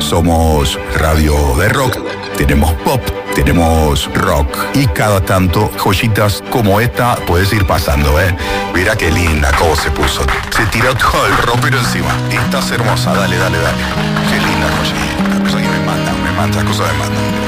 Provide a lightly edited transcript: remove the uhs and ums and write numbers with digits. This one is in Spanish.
Somos radio de rock, tenemos pop, tenemos rock y cada tanto joyitas como esta puedes ir pasando, ¿eh? Mira qué linda cómo se puso. Se tiró todo el rockero encima. Estás hermosa, dale. Qué linda joyita. Las cosas que me mandan, las cosas me mandan.